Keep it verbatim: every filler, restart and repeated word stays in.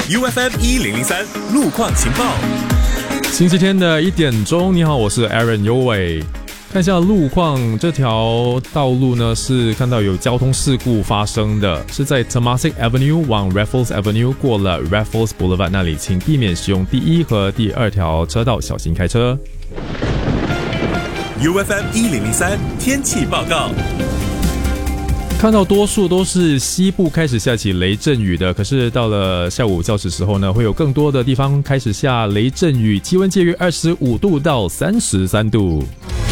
U F M 一零零三路况情报。 星期天的一点钟，你好，我是 Aaron 尤伟。看一下路况，这条道路呢是看到有交通事故发生的，是在 Temasek Avenue 往 Raffles Avenue 过了 Raffles Boulevard 那里，请避免使用第一和第二条车道，小心开车。 U F M 一零零三天气报告。 看到多数都是西部开始下起雷阵雨的，可是到了下午较时时候呢，会有更多的地方开始下雷阵雨，气温介于二十五度到三十三度。